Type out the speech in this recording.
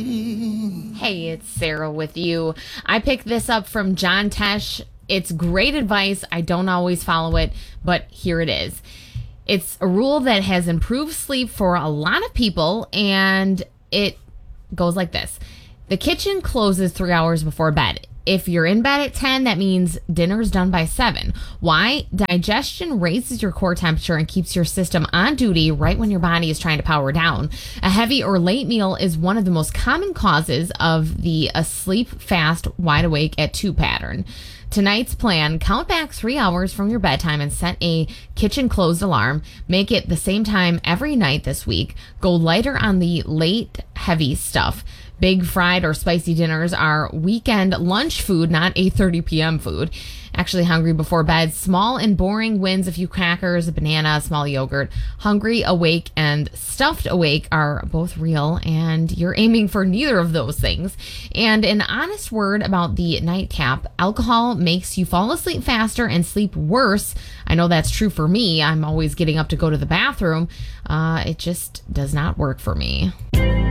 Hey, it's Sarah with you. I picked this up from John Tesh. It's great advice. I don't always follow it, but here it is. It's a rule that has improved sleep for a lot of people, and it goes like this. The kitchen closes 3 hours before bed. If you're in bed at 10, that means dinner's done by 7. Why? Digestion raises your core temperature and keeps your system on duty right when your body is trying to power down. A heavy or late meal is one of the most common causes of the asleep, fast, wide awake at 2 pattern. Tonight's plan, count back 3 hours from your bedtime and set a kitchen closed alarm. Make it the same time every night this week. Go lighter on the late, heavy stuff. Big fried or spicy dinners are weekend lunch food, not 8:30 p.m. food. Actually hungry before bed. Small and boring wins, a few crackers, a banana, a small yogurt. Hungry, awake, and stuffed awake are both real, and you're aiming for neither of those things. And an honest word about the nightcap. Alcohol makes you fall asleep faster and sleep worse. I know that's true for me. I'm always getting up to go to the bathroom. It just does not work for me.